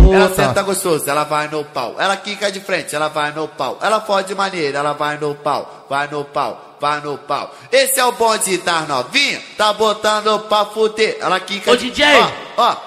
puta. Ela senta gostoso, ela vai no pau. Ela quica de frente, ela vai no pau. Ela fode maneira, ela vai no pau. Vai no pau, vai no pau. Esse é o bonde das novinhas, tá botando pra fuder. Ela quica Ô, de... DJ! Ó,